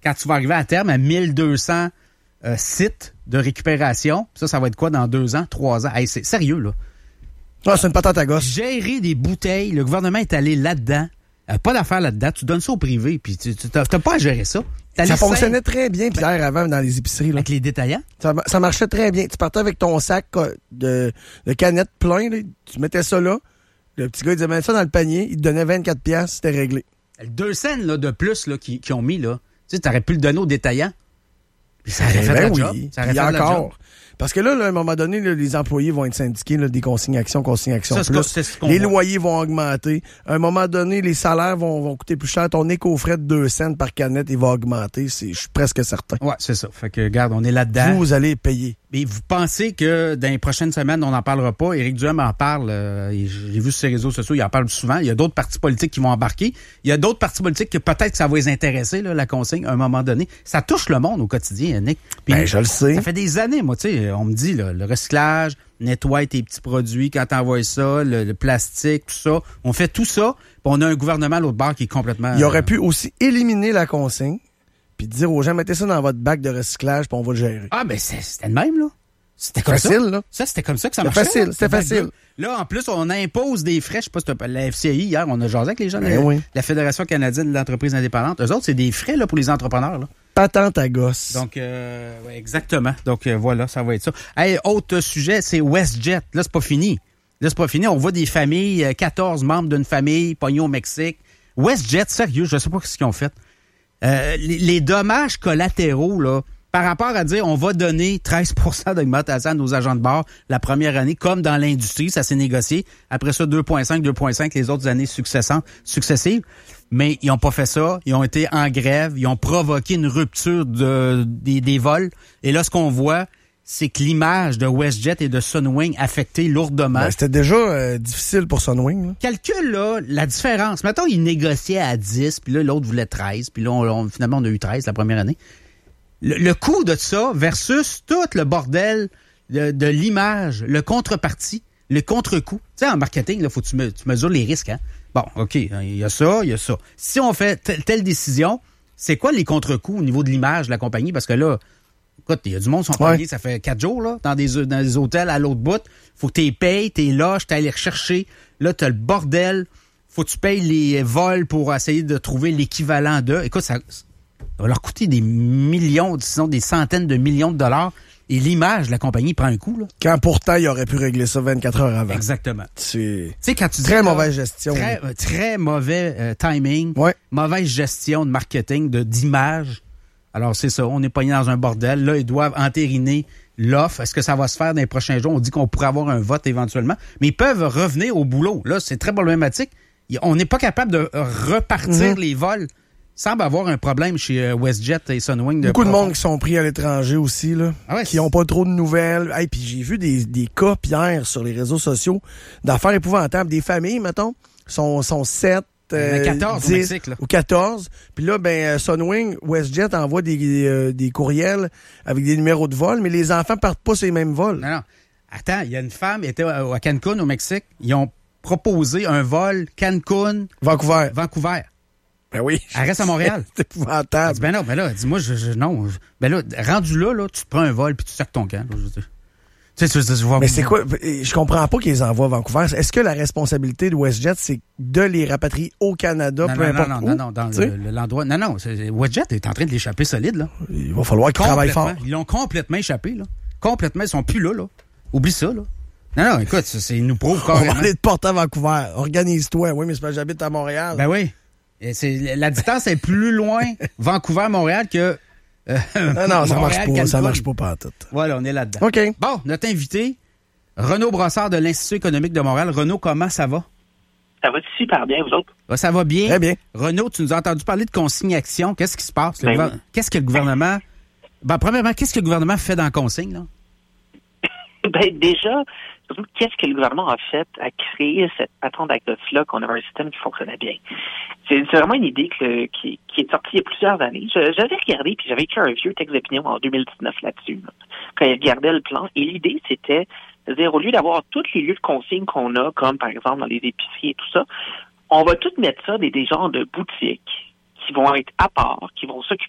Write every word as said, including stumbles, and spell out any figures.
quand tu vas arriver à terme à mille deux cents euh, sites de récupération, ça, ça va être quoi dans deux ans, trois ans? Hey, c'est sérieux, là. Ah, c'est une patate à gosse. Gérer des bouteilles, le gouvernement est allé là-dedans. Euh, pas d'affaires là-dedans. Tu donnes ça au privé, puis tu n'as pas à gérer ça. Ça fonctionnait simple. Très bien, Pierre, ben, avant, dans les épiceries. Là. Avec les détaillants? Ça, ça marchait très bien. Tu partais avec ton sac de, de canettes plein, là, tu mettais ça là. Le petit gars, il disait, mets ça dans le panier. Il te donnait vingt-quatre piastres, c'était réglé. Deux cents là, de plus là, qu'ils qui ont mis, là. Tu sais, t'aurais pu le donner aux détaillants. Puis ça aurait ben fait ben la oui. job. Ça aurait fait encore. La job. Parce que là, là, à un moment donné, là, les employés vont être syndiqués, là, des consignations, consignations ça, plus. C'est ce qu'on les voit. Loyers vont augmenter. À un moment donné, les salaires vont, vont coûter plus cher. Ton éco-frais de deux cents par canette, il va augmenter. Je suis presque certain. Ouais, c'est ça. Fait que, regarde, on est là-dedans. Vous, vous allez payer. Mais vous pensez que dans les prochaines semaines, on n'en parlera pas? Éric Duhem en parle. Euh, j'ai vu sur ses réseaux sociaux, il en parle souvent. Il y a d'autres partis politiques qui vont embarquer. Il y a d'autres partis politiques que peut-être que ça va les intéresser, là, la consigne, à un moment donné. Ça touche le monde au quotidien, Nick. Puis, ben, je le sais. Ça fait des années, moi, tu sais, on me dit, là, le recyclage, nettoie tes petits produits quand t'envoies ça, le, le plastique, tout ça. On fait tout ça, puis on a un gouvernement à l'autre bord qui est complètement... Il aurait euh, pu aussi éliminer la consigne, puis dire aux gens, mettez ça dans votre bac de recyclage, puis on va le gérer. Ah, ben c'est, c'était le même, là. C'était comme facile, ça. là. Ça, c'était comme ça que ça c'était marchait. Facile, là. C'était facile. Là, en plus, on impose des frais. Je sais pas si tu as la F C I, hier, on a jasé avec les gens de ben la, oui. la Fédération canadienne de l'entreprise indépendante. Eux autres, c'est des frais là, pour les entrepreneurs. Là. Patente à gosse. Donc, euh, ouais, exactement. Donc, euh, voilà, ça va être ça. Hey, autre sujet, c'est WestJet. Là, c'est pas fini. Là, c'est pas fini. On voit des familles, quatorze membres d'une famille pognés au Mexique. WestJet, sérieux, je sais pas ce qu'ils ont fait. Euh, les, les dommages collatéraux, là, par rapport à dire on va donner treize pour cent d'augmentation à nos agents de bord la première année, comme dans l'industrie, ça s'est négocié. Après ça, deux virgule cinq, deux virgule cinq les autres années successives. Mais ils n'ont pas fait ça. Ils ont été en grève. Ils ont provoqué une rupture de, des, des vols. Et là, ce qu'on voit, c'est que l'image de WestJet et de Sunwing affectée lourdement. Ben, c'était déjà euh, difficile pour Sunwing. Là. Calcule là, la différence. Mettons, ils négociaient à dix, puis là, l'autre voulait treize. Puis là, on, on, finalement, on a eu treize la première année. Le, le coût de ça versus tout le bordel de, de l'image, le contrepartie, le contre-coup. Tu sais, en marketing, il faut que tu, me, tu mesures les risques. Hein? Bon, OK, il y a ça, il y a ça. Si on fait t- telle décision, c'est quoi les contre-coups au niveau de l'image de la compagnie? Parce que là, écoute, il y a du monde qui sont payés, ouais. Ça fait quatre jours, là, dans des, dans des hôtels à l'autre bout. Faut que tu les payes, tu es là, je t'ai allé rechercher. Là, tu as le bordel. Faut que tu payes les vols pour essayer de trouver l'équivalent d'eux. Écoute, ça... Ça va leur coûter des millions, sinon des centaines de millions de dollars. Et l'image de la compagnie prend un coup. Là. Quand pourtant, il aurait pu régler ça vingt-quatre heures avant. Exactement. C'est tu sais, quand tu dis, très là, mauvaise gestion. Très, très mauvais euh, timing. Ouais. Mauvaise gestion de marketing, de, d'image. Alors, c'est ça. On est pogné dans un bordel. Là, ils doivent entériner l'offre. Est-ce que ça va se faire dans les prochains jours? On dit qu'on pourrait avoir un vote éventuellement. Mais ils peuvent revenir au boulot. Là, c'est très problématique. On n'est pas capable de repartir mm-hmm. les vols. Il semble avoir un problème chez WestJet et Sunwing. De Beaucoup profond. De monde qui sont pris à l'étranger aussi, là, ah ouais, qui n'ont pas trop de nouvelles. Hey, puis j'ai vu des, des cas, Pierre, sur les réseaux sociaux, d'affaires épouvantables. Des familles, mettons, sont, sont sept, euh, quatorze dix, au Mexique, là. Ou quatorze. Puis là, ben Sunwing, WestJet envoie des, euh, des courriels avec des numéros de vol, mais les enfants partent pas sur les mêmes vols. Non, non. Attends, il y a une femme qui était à Cancun, au Mexique. Ils ont proposé un vol Cancun... Vancouver. Vancouver. Ben oui. Elle reste à Montréal. C'est épouvantable. Elle dit, ben non, ben là, dis-moi, je, je, non. Ben là, rendu là, là, tu te prends un vol puis tu sacs ton camp. Tu sais, tu, tu, tu vois. Mais c'est quoi? Je comprends pas qu'ils les envoient à Vancouver. Est-ce que la responsabilité de WestJet, c'est de les rapatrier au Canada, non, peu non, importe non, où? Non, non, dans le, le, l'endroit. Non, non, c'est, WestJet est en train de l'échapper solide, là. Il va falloir qu'ils travaillent fort. Ils l'ont complètement échappé, là. Complètement, ils sont plus là, là. Oublie ça, là. Non, non, écoute, ça, c'est, ils nous prouve carrément. On va aller te porter à Vancouver. Organise-toi. Oui, mais c'est parce que j'habite à Montréal. Ben oui. Et c'est, la distance est plus loin Vancouver-Montréal que euh, non, non, ça marche pas. Ça marche pas pas tout. Voilà, on est là-dedans. OK. Bon, notre invité, Renaud Brossard de l'Institut économique de Montréal. Renaud, comment ça va? Ça va super bien, vous autres? Ça va bien. Très bien. Renaud, tu nous as entendu parler de consigne-action. Qu'est-ce qui se passe? Ben gouver- oui. Qu'est-ce que le gouvernement... Ben, premièrement, qu'est-ce que le gouvernement fait dans la consigne, là? Ben, déjà, qu'est-ce que le gouvernement a fait à créer cette patente d'actifs-là qu'on avait un système qui fonctionnait bien? C'est, c'est vraiment une idée que, qui, qui est sortie il y a plusieurs années. Je, j'avais regardé, puis j'avais écrit un vieux texte d'opinion en deux mille dix-neuf là-dessus, là, quand il regardait le plan. Et l'idée, c'était de dire, au lieu d'avoir tous les lieux de consigne qu'on a, comme par exemple dans les épiceries et tout ça, on va tout mettre ça des, des genres de boutiques qui vont être à part, qui vont s'occuper